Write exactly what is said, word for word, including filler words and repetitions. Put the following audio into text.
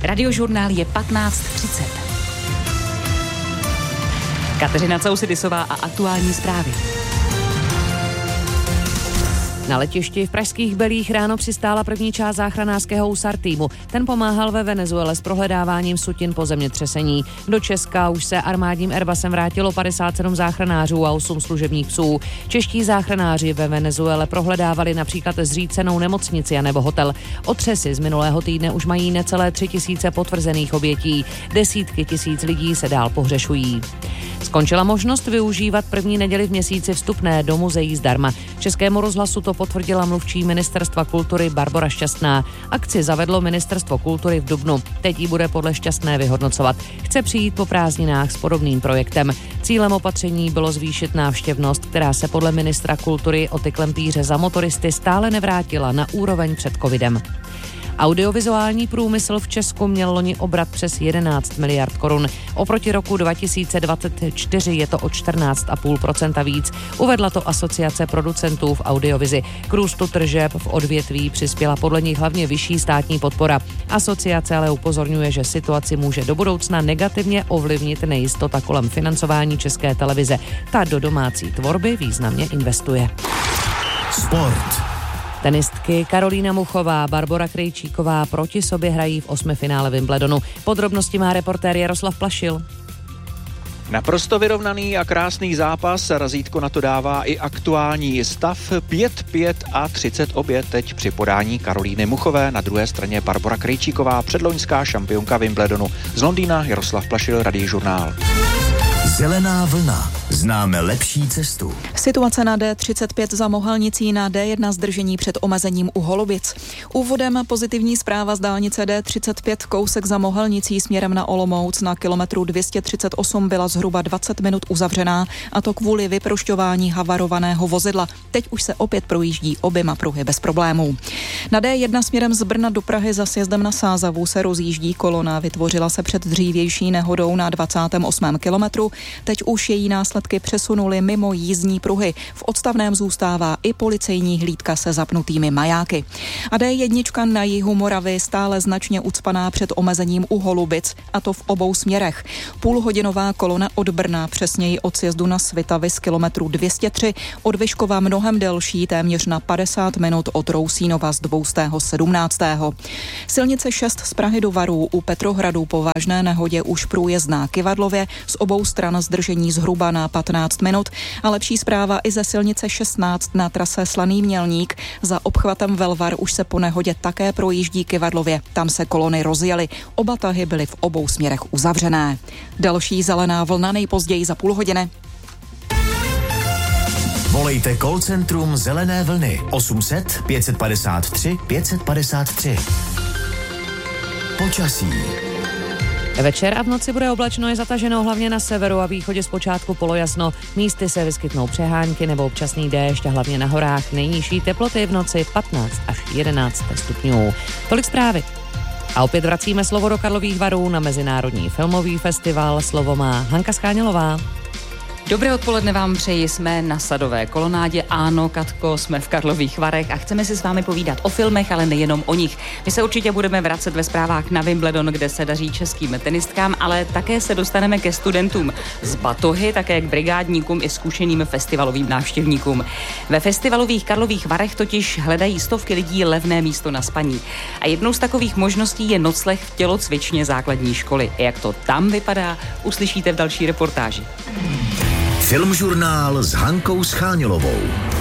Radiožurnál je patnáct třicet. Kateřina Causidisová a aktuální zprávy. Na letišti v pražských Belích ráno přistála první část záchranářského U S A R týmu. Ten pomáhal ve Venezuele s prohledáváním sutin po zemětřesení. Do Česka už se armádním Airbusem vrátilo padesát sedm záchranářů a osm služebních psů. Čeští záchranáři ve Venezuele prohledávali například zřícenou nemocnici a nebo hotel. Otřesy z minulého týdne už mají necelé tři tisíce potvrzených obětí. Desítky tisíc lidí se dál pohřešují. Skončila možnost využívat první neděli v měsíci vstupné do muzeí zdarma. Českému rozhlasu to potvrdila mluvčí Ministerstva kultury Barbora Šťastná. Akci zavedlo Ministerstvo kultury v dubnu. Teď ji bude podle Šťastné vyhodnocovat. Chce přijít po prázdninách s podobným projektem. Cílem opatření bylo zvýšit návštěvnost, která se podle ministra kultury Oty Klempíře za motoristy stále nevrátila na úroveň před covidem. Audiovizuální průmysl v Česku měl loni obrat přes jedenáct miliard korun. Oproti roku dva tisíce dvacet čtyři je to o čtrnáct celá pět procenta víc. Uvedla to Asociace producentů v audiovizi. K růstu tržeb v odvětví přispěla podle nich hlavně vyšší státní podpora. Asociace ale upozorňuje, že situaci může do budoucna negativně ovlivnit nejistota kolem financování České televize. Ta do domácí tvorby významně investuje. Sport. Tenistky Karolína Muchová, Barbora Krejčíková proti sobě hrají v osmifinále Wimbledonu. Podrobnosti má reportér Jaroslav Plašil. Naprosto vyrovnaný a krásný zápas, razítko na to dává i aktuální stav pět pět a třicet obě teď při podání Karolíny Muchové, na druhé straně Barbora Krejčíková, předloňská šampionka Wimbledonu. Z Londýna Jaroslav Plašil, Radiožurnál. Zelená vlna. Známe lepší cestu. Situace na D třicet pět za Mohelnicí, na D jedna zdržení před omezením u Holubic. Úvodem pozitivní zpráva z dálnice D třicet pět, kousek za Mohelnicí směrem na Olomouc na kilometru dvě stě třicet osm byla zhruba dvacet minut uzavřená, a to kvůli vyprošťování havarovaného vozidla. Teď už se opět projíždí oběma pruhy bez problémů. Na D jedna směrem z Brna do Prahy za sjezdem na Sázavu se rozjíždí kolona, vytvořila se před dřívější nehodou na dvacátém osmém kilometru. Teď už její následky přesunuly mimo jízdní pruhy. V odstavném zůstává i policejní hlídka se zapnutými majáky. A D jedna na jihu Moravy stále značně ucpaná před omezením u Holubic, a to v obou směrech. Půlhodinová kolona od Brna, přesněji od sjezdu na Svitavy z kilometru dvě stě tři, od Vyškova mnohem delší, téměř na padesát minut od Rousínova z dvě stě sedmnáct. Silnice šest z Prahy do Varů u Petrohradu po vážné nehodě už průjezdná Kyvadlově, z obou stran zdržení zhruba na patnáct minut, a lepší zpráva i ze silnice šestnáct na trase Slaný Mělník. Za obchvatem Velvar už se po nehodě také projíždí Kyvadlově. Tam se kolony rozjely. Oba tahy byly v obou směrech uzavřené. Další zelená vlna nejpozději za půl hodiny. Volejte call centrum Zelené vlny osm set pět padesát tři pět padesát tři. Počasí. Večer a v noci bude oblačno, je zataženo hlavně na severu a východě, zpočátku polojasno. Místy se vyskytnou přehánky nebo občasný déšť a hlavně na horách. Nejnižší teploty v noci patnáct až jedenáct stupňů. Tolik zprávy. A opět vracíme slovo do Karlových Varů na Mezinárodní filmový festival. Slovo má Hanka Schánělová. Dobré odpoledne vám přeji, jsme na Sadové kolonádě. Ano, Katko, jsme v Karlových Varech a chceme si s vámi povídat o filmech, ale nejenom o nich. My se určitě budeme vracet ve zprávách na Wimbledon, kde se daří českým tenistkám, ale také se dostaneme ke studentům z Batohy, také k brigádníkům i zkušeným festivalovým návštěvníkům. Ve festivalových Karlových Varech totiž hledají stovky lidí levné místo na spaní. A jednou z takových možností je nocleh v tělocvičně základní školy. Jak to tam vypadá, uslyšíte v další reportáži. Filmžurnál s Hankou Schánělovou.